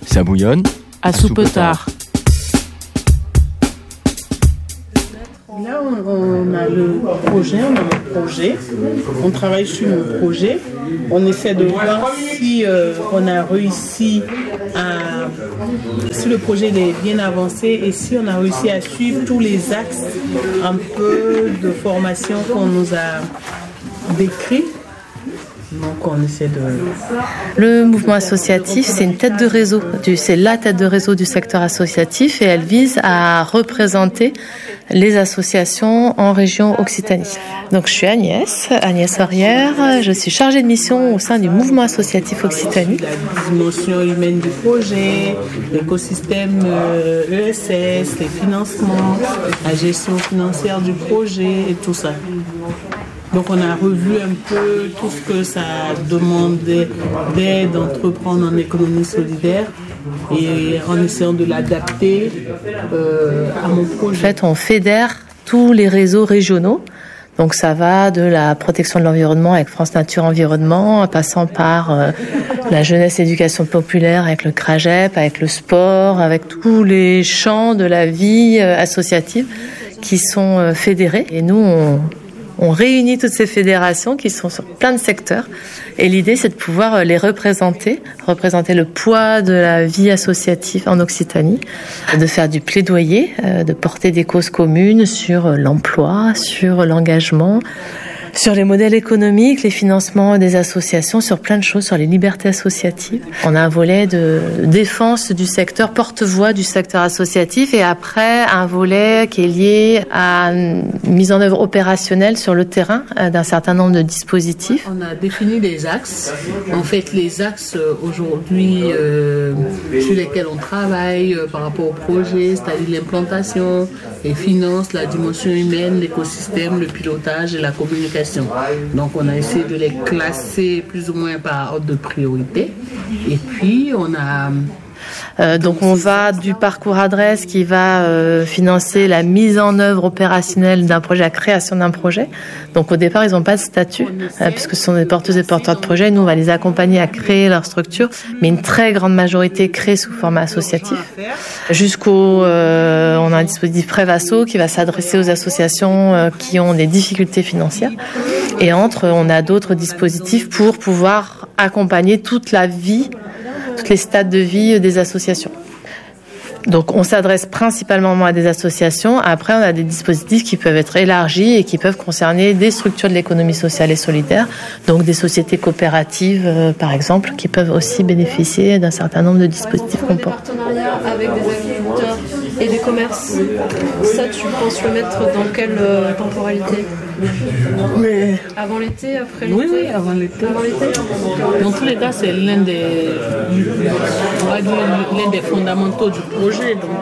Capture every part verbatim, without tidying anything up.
Ça bouillonne à Soupetard. Là, on, on a le projet, on a un projet, on travaille sur le projet, on essaie de voir si euh, on a réussi à, si le projet est bien avancé et si on a réussi à suivre tous les axes un peu de formation qu'on nous a décrits. Donc on essaie de... Le mouvement associatif, c'est une tête de réseau, du, c'est la tête de réseau du secteur associatif et elle vise à représenter les associations en région Occitanie. Donc je suis Agnès, Agnès Aurière, je suis chargée de mission au sein du mouvement associatif Occitanie. La dimension humaine du projet, l'écosystème euh, E S S, les financements, la gestion financière du projet et tout ça. Donc on a revu un peu tout ce que ça demandait d'aide d'entreprendre en économie solidaire et en essayant de l'adapter euh, à mon projet. En fait, on fédère tous les réseaux régionaux. Donc ça va de la protection de l'environnement avec France Nature Environnement, en passant par euh, la jeunesse éducation populaire avec le CRAGEP, avec le sport, avec tous les champs de la vie euh, associative qui sont euh, fédérés. Et nous, on... On réunit toutes ces fédérations qui sont sur plein de secteurs et l'idée c'est de pouvoir les représenter, représenter le poids de la vie associative en Occitanie, de faire du plaidoyer, de porter des causes communes sur l'emploi, sur l'engagement, sur les modèles économiques, les financements des associations, sur plein de choses, sur les libertés associatives. On a un volet de défense du secteur, porte-voix du secteur associatif et après un volet qui est lié à une mise en œuvre opérationnelle sur le terrain d'un certain nombre de dispositifs. On a défini des axes. En fait, les axes aujourd'hui euh, sur lesquels on travaille euh, par rapport au projet, c'est-à-dire l'implantation, les finances, la dimension humaine, l'écosystème, le pilotage et la communication. Donc on a essayé de les classer plus ou moins par ordre de priorité. Et puis on a... Euh, donc on va du parcours adresse qui va euh, financer la mise en œuvre opérationnelle d'un projet, la création d'un projet. Donc au départ ils n'ont pas de statut euh, puisque ce sont des porteuses et porteurs de projets. Nous on va les accompagner à créer leur structure, mais une très grande majorité crée sous format associatif. Jusqu'au, euh, on a un dispositif Prévasso qui va s'adresser aux associations euh, qui ont des difficultés financières. Et entre on a d'autres dispositifs pour pouvoir accompagner toute la vie, toutes les stades de vie des associations. Donc on s'adresse principalement à des associations. Après, on a des dispositifs qui peuvent être élargis et qui peuvent concerner des structures de l'économie sociale et solidaire, donc des sociétés coopératives, euh, par exemple, qui peuvent aussi bénéficier d'un certain nombre de dispositifs qu'on porte. Des partenariats avec des agriculteurs et des commerces, ça, tu penses le mettre dans quelle euh, temporalité ? Mais... Avant l'été, après l'été ? Oui, oui, avant l'été. Avant l'été. Dans tous les cas, c'est l'un des, on va dire, l'un des fondamentaux du projet. Donc.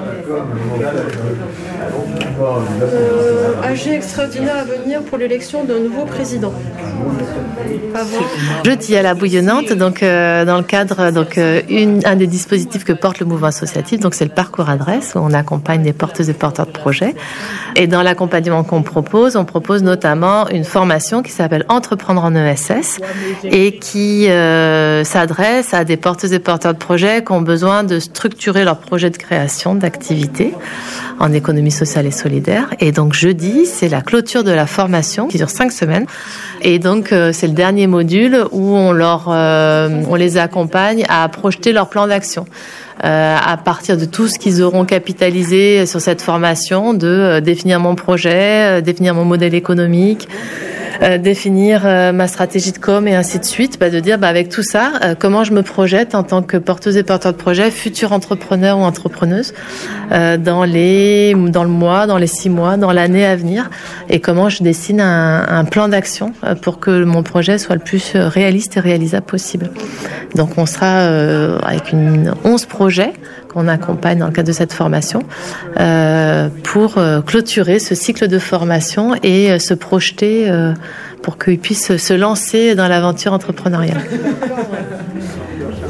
Euh, A G extraordinaire à venir pour l'élection d'un nouveau président. Avant. Jeudi à la bouillonnante, donc euh, dans le cadre donc euh, une un des dispositifs que porte le mouvement associatif, donc c'est le parcours adresse où on accompagne les porteuses et porteurs de projets. Et dans l'accompagnement qu'on propose, on propose notamment une formation qui s'appelle Entreprendre en E S S et qui euh, s'adresse à des porteuses et porteurs de projets qui ont besoin de structurer leur projet de création d'activité en économie sociale et solidaire. Et donc jeudi, c'est la clôture de la formation qui dure cinq semaines. Et donc euh, c'est le dernier module où on leur, euh, on les accompagne à projeter leur plan d'action. Euh, à partir de tout ce qu'ils auront capitalisé sur cette formation, de euh, définir mon projet, euh, définir mon modèle économique, euh, définir euh, ma stratégie de com et ainsi de suite, bah, de dire bah, avec tout ça, euh, comment je me projette en tant que porteuse et porteur de projet, futur entrepreneur ou entrepreneuse, euh, dans les, dans le mois, dans les six mois, dans l'année à venir, et comment je dessine un, un plan d'action pour que mon projet soit le plus réaliste et réalisable possible. Donc on sera euh, avec une onze projets qu'on accompagne dans le cadre de cette formation euh, pour euh, clôturer ce cycle de formation et euh, se projeter euh, pour qu'ils puissent se lancer dans l'aventure entrepreneuriale.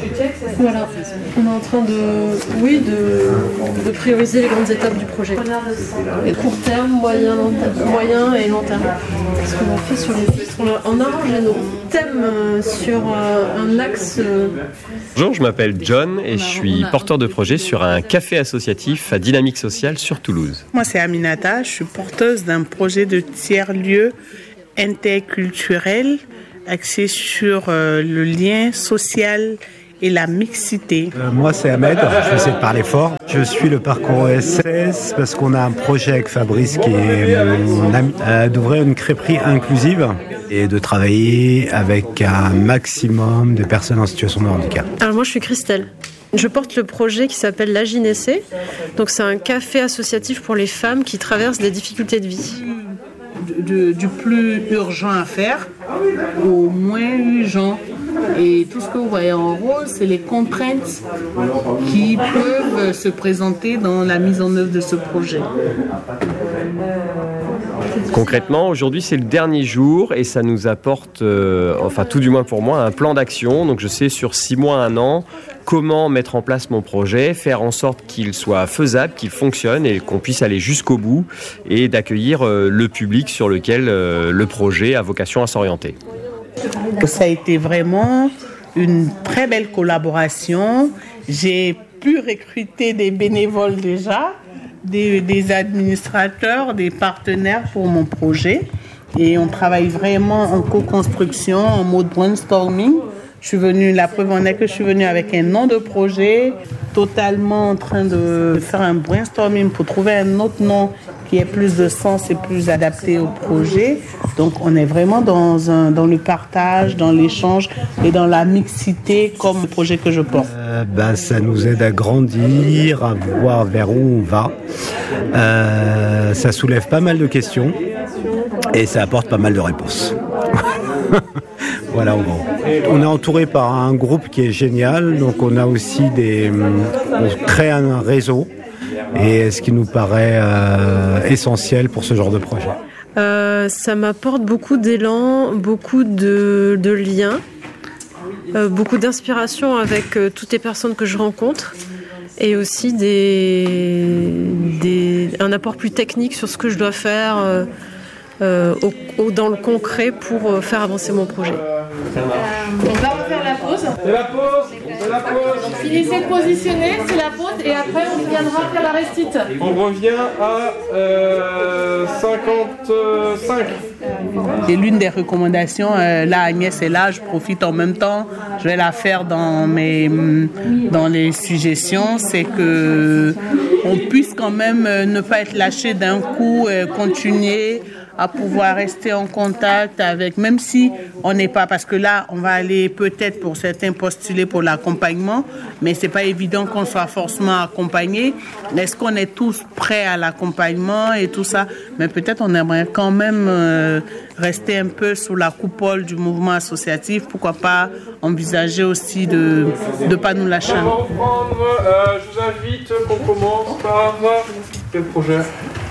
Voilà. On est en train de, oui, de, de prioriser les grandes étapes du projet. Et court terme, moyen, long terme, moyen et long terme. Ce qu'on a fait sur les filtres, on a, on a arrangé nos thèmes sur un axe. Bonjour, je m'appelle John et je suis porteur de projet sur un café associatif à dynamique sociale sur Toulouse. Moi, c'est Aminata, je suis porteuse d'un projet de tiers-lieu interculturel axé sur euh, le lien social et la mixité. Euh, moi, c'est Ahmed, je vais essayer de parler fort. Je suis le parcours O S S parce qu'on a un projet avec Fabrice qui est mon ami, euh, d'ouvrir une crêperie inclusive et de travailler avec un maximum de personnes en situation de handicap. Alors moi, je suis Christelle. Je porte le projet qui s'appelle La Gynécée. Donc c'est un café associatif pour les femmes qui traversent des difficultés de vie. De, du plus urgent à faire au moins urgent. Et tout ce que vous voyez en rose, c'est les contraintes qui peuvent se présenter dans la mise en œuvre de ce projet. Concrètement, aujourd'hui, c'est le dernier jour et ça nous apporte, euh, enfin tout du moins pour moi, un plan d'action. Donc je sais sur six mois, un an, comment mettre en place mon projet, faire en sorte qu'il soit faisable, qu'il fonctionne et qu'on puisse aller jusqu'au bout et d'accueillir euh, le public sur lequel euh, le projet a vocation à s'orienter. Ça a été vraiment une très belle collaboration. J'ai pu recruter des bénévoles déjà, des, des administrateurs, des partenaires pour mon projet. Et on travaille vraiment en co-construction, en mode brainstorming. Je suis venue, la preuve en est que je suis venue avec un nom de projet, totalement en train de faire un brainstorming pour trouver un autre nom qui ait plus de sens et plus adapté au projet. Donc on est vraiment dans, un, dans le partage, dans l'échange et dans la mixité comme le projet que je porte. Euh, ben, ça nous aide à grandir, à voir vers où on va. Euh, ça soulève pas mal de questions et ça apporte pas mal de réponses. Voilà, en gros. On est entouré par un groupe qui est génial, donc on a aussi des, on crée un réseau, et ce qui nous paraît euh, essentiel pour ce genre de projet. Euh, ça m'apporte beaucoup d'élan, beaucoup de, de liens, euh, beaucoup d'inspiration avec euh, toutes les personnes que je rencontre, et aussi des, des, un apport plus technique sur ce que je dois faire euh, euh, au, au, dans le concret pour euh, faire avancer mon projet. Euh, on va refaire la pause. C'est la pause. C'est la pause. Donc finissez de positionner, c'est la pause et après on viendra faire la restite. On revient à euh, cinquante-cinq. Et l'une des recommandations, euh, là Agnès est là, je profite en même temps, je vais la faire dans mes dans les suggestions, c'est que on puisse quand même euh, ne pas être lâché d'un coup, euh, continuer à pouvoir rester en contact avec, même si on n'est pas, parce que là, on va aller peut-être pour certains postuler pour l'accompagnement, mais c'est pas évident qu'on soit forcément accompagné. Est-ce qu'on est tous prêts à l'accompagnement et tout ça? Mais peut-être on aimerait quand même euh, rester un peu sous la coupole du mouvement associatif. Pourquoi pas envisager aussi de ne pas nous lâcher? On va reprendre, euh, je vous invite qu'on commence par quel projet?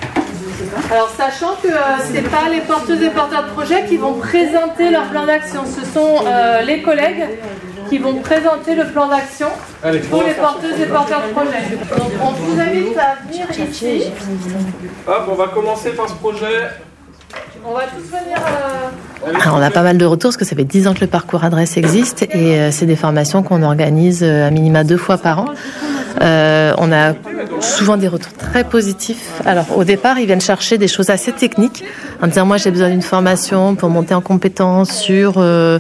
Alors sachant que euh, ce n'est pas les porteuses et porteurs de projet qui vont présenter leur plan d'action, ce sont euh, les collègues qui vont présenter le plan d'action pour les porteuses et porteurs de projet. Donc on vous invite à venir ici. Hop, on va commencer par ce projet. On va tous venir... Euh... Alors, on a pas mal de retours parce que ça fait dix ans que le parcours adresse existe et euh, c'est des formations qu'on organise euh, à minima deux fois par an. Euh, on a souvent des retours très positifs. Alors au départ, ils viennent chercher des choses assez techniques en disant moi j'ai besoin d'une formation pour monter en compétence sur euh,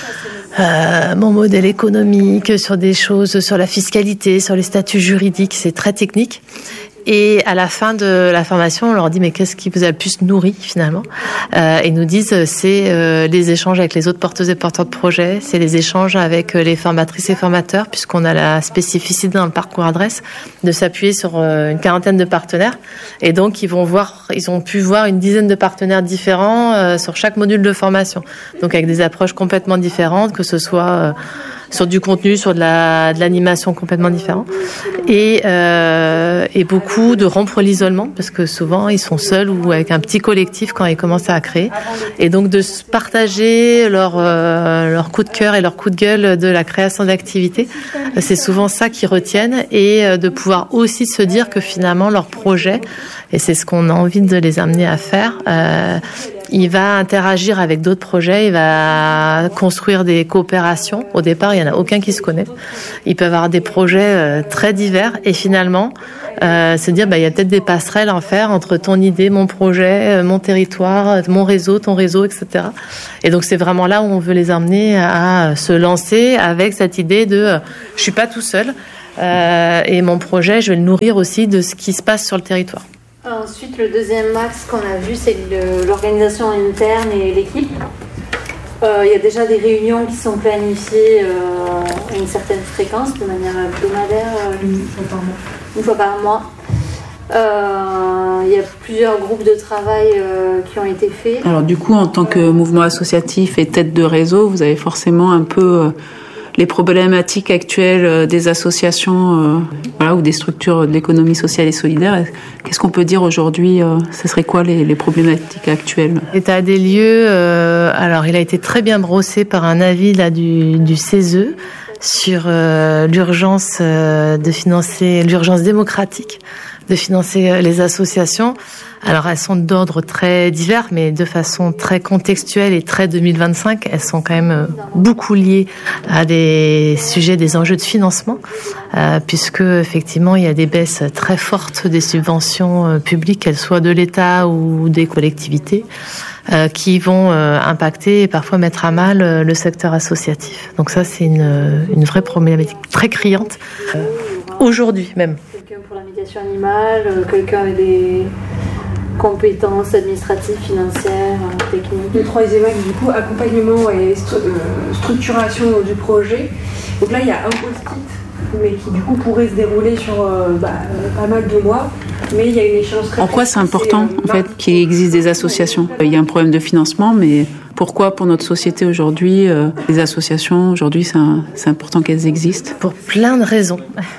euh, mon modèle économique, sur des choses, sur la fiscalité, sur les statuts juridiques. C'est très technique. Et à la fin de la formation, on leur dit mais qu'est-ce qui vous a le plus nourri finalement? euh, Ils nous disent c'est euh, les échanges avec les autres porteuses et porteurs de projets, c'est les échanges avec les formatrices et formateurs, puisqu'on a la spécificité dans le parcours adresse de s'appuyer sur euh, une quarantaine de partenaires. Et donc ils vont voir, ils ont pu voir une dizaine de partenaires différents euh, sur chaque module de formation. Donc avec des approches complètement différentes, que ce soit euh, sur du contenu, sur de, la, de l'animation complètement différente. Et, euh, et beaucoup de rompre l'isolement, parce que souvent ils sont seuls ou avec un petit collectif quand ils commencent à créer. Et donc de se partager leur, euh, leur coup de cœur et leur coup de gueule de la création d'activités, c'est souvent ça qu'ils retiennent, et de pouvoir aussi se dire que finalement leur projet, et c'est ce qu'on a envie de les amener à faire, euh, il va interagir avec d'autres projets, il va construire des coopérations. Au départ, il n'y en a aucun qui se connaît. Ils peuvent avoir des projets euh, très divers, et finalement euh, se dire bah, il y a peut-être des passerelles à faire entre ton idée, mon projet, euh, mon territoire, mon réseau, ton réseau, et cetera. Et donc c'est vraiment là où on veut les amener à se lancer avec cette idée de euh, je suis pas tout seul, euh, et mon projet, je vais le nourrir aussi de ce qui se passe sur le territoire. Ensuite, le deuxième axe qu'on a vu, c'est le, l'organisation interne et l'équipe. Euh, il y a déjà des réunions qui sont planifiées euh, à une certaine fréquence, de manière hebdomadaire, euh, une fois par mois. Une fois par mois. Euh, il y a plusieurs groupes de travail euh, qui ont été faits. Alors du coup, en tant que mouvement associatif et tête de réseau, vous avez forcément un peu... Euh, les problématiques actuelles des associations euh, voilà, ou des structures de l'économie sociale et solidaire. Qu'est-ce qu'on peut dire aujourd'hui euh, ce serait quoi les, les problématiques actuelles? L'état des lieux, euh, alors il a été très bien brossé par un avis là, du, du C E S E sur euh, l'urgence euh, de financer, l'urgence démocratique de financer les associations. Alors elles sont d'ordre très divers, mais de façon très contextuelle et très deux mille vingt-cinq. Elles sont quand même beaucoup liées à des sujets, des enjeux de financement, euh, puisque effectivement il y a des baisses très fortes des subventions euh, publiques, qu'elles soient de l'État ou des collectivités, euh, qui vont euh, impacter et parfois mettre à mal euh, le secteur associatif. Donc ça c'est une, une vraie problématique très criante euh, aujourd'hui même. Quelqu'un pour la médiation animale, euh, quelqu'un avec des compétences administratives, financières, techniques. Le troisième axe, du coup, accompagnement et stru- euh, structuration du projet. Donc là, il y a un post-it, mais qui du coup pourrait se dérouler sur euh, bah, pas mal de mois. Mais il y a une échéance très... En quoi c'est important, euh, en fait, qu'il existe des associations? Il y a un problème de financement, mais pourquoi pour notre société aujourd'hui, euh, les associations, aujourd'hui, c'est, un, c'est important qu'elles existent? Pour plein de raisons.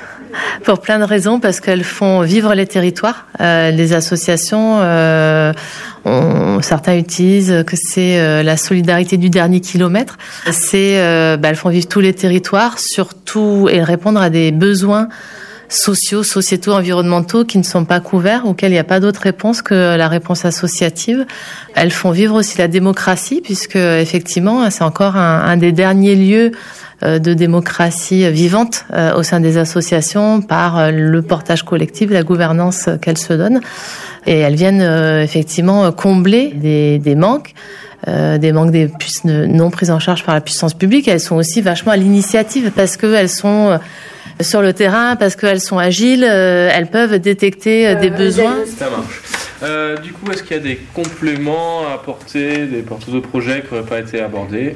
Pour plein de raisons, parce qu'elles font vivre les territoires. Euh, les associations, euh, on, certains utilisent que c'est euh, la solidarité du dernier kilomètre. C'est, euh, bah, elles font vivre tous les territoires, surtout, et répondre à des besoins sociaux, sociétaux, environnementaux qui ne sont pas couverts, auxquels il n'y a pas d'autre réponse que la réponse associative. Elles font vivre aussi la démocratie, puisque effectivement, c'est encore un, un des derniers lieux de démocratie vivante euh, au sein des associations par euh, le portage collectif, la gouvernance qu'elles se donnent. Et elles viennent euh, effectivement combler des, des manques, euh, des manques des puces non prises en charge par la puissance publique. Elles sont aussi vachement à l'initiative parce qu'elles sont euh, sur le terrain, parce qu'elles sont agiles, euh, elles peuvent détecter euh, des euh, besoins. Ça marche. Euh, du coup, est-ce qu'il y a des compléments à apporter, des porteurs de projets qui n'auraient pas été abordés?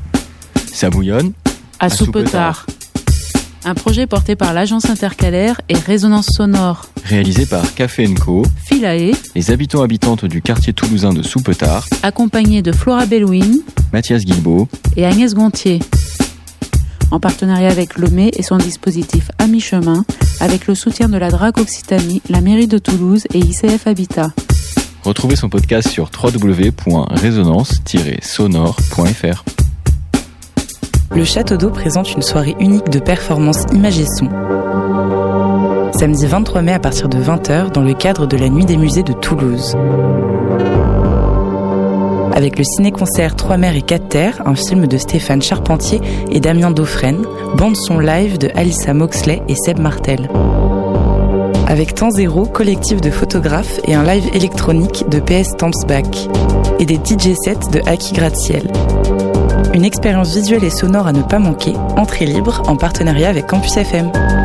Ça bouillonne à Soupetard. Un projet porté par l'Agence intercalaire et Résonance sonore. Réalisé par Café and Co, Philae, les habitants habitantes du quartier toulousain de Soupetard, accompagné de Flora Bellouin, Mathias Guilbault et Agnès Gontier. En partenariat avec l'O M E et son dispositif À mi-chemin, avec le soutien de la D R A C Occitanie, la mairie de Toulouse et I C F Habitat. Retrouvez son podcast sur w w w point résonance tiret sonore point f r. Le Château d'Eau présente une soirée unique de performances images et son. Samedi vingt-trois mai à partir de vingt heures dans le cadre de la Nuit des musées de Toulouse. Avec le ciné-concert Trois mers et quatre terres, un film de Stéphane Charpentier et Damien Dauphren, bande-son live de Alissa Moxley et Seb Martel. Avec Temps Zéro, collectif de photographes et un live électronique de P S Tampsbach. Et des D J sets de Aki Gratte-Ciel. Une expérience visuelle et sonore à ne pas manquer, entrée libre en partenariat avec Campus F M.